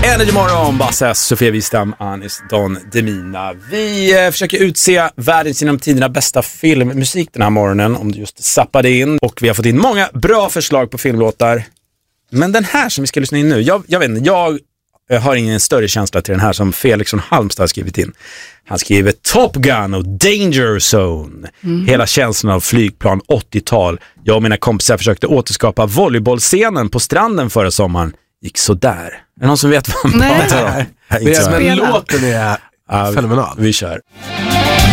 Energy Morgon, Basse, Sofia Wistam, Anis Don Demina. Vi försöker utse världens genom tiderna bästa filmmusik den här morgonen, om du just zappade in. Och vi har fått in många bra förslag på filmlåtar. Men den här som vi ska lyssna in nu, jag vet inte, jag har ingen större känsla till den här som Felix från Halmstad har skrivit in. Han skriver Top Gun och Danger Zone. Hela känslan av flygplan 80-tal. Jag och mina kompisar försökte återskapa volleybollscenen på stranden förra sommaren. Gick så där. Är det någon som vet vad man pratar om? Men låten är fenomenal. Vi kör.